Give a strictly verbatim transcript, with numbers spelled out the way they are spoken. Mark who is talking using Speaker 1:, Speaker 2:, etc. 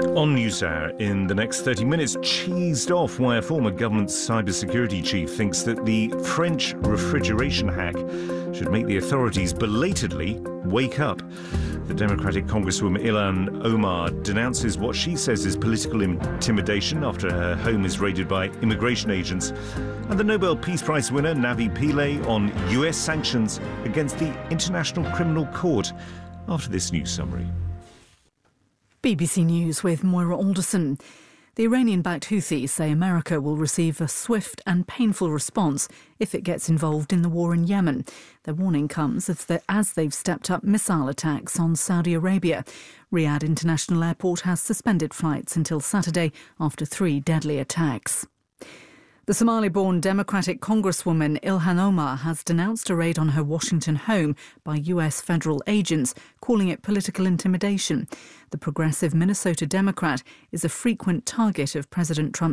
Speaker 1: On NewsHour, in the next thirty minutes, cheesed off why a former government cybersecurity chief thinks that the French refrigeration hack should make the authorities belatedly wake up. The Democratic Congresswoman Ilhan Omar denounces what she says is political intimidation after her home is raided by immigration agents. And the Nobel Peace Prize winner Navi Pillay on U S sanctions against the International Criminal Court. After this news summary.
Speaker 2: B B C News with Moira Alderson. The Iranian-backed Houthis say America will receive a swift and painful response if it gets involved in the war in Yemen. Their warning comes as, the, as they've stepped up missile attacks on Saudi Arabia. Riyadh International Airport has suspended flights until Saturday after three deadly attacks. The Somali-born Democratic Congresswoman Ilhan Omar has denounced a raid on her Washington home by U S federal agents, calling it political intimidation. The progressive Minnesota Democrat is a frequent target of President Trump's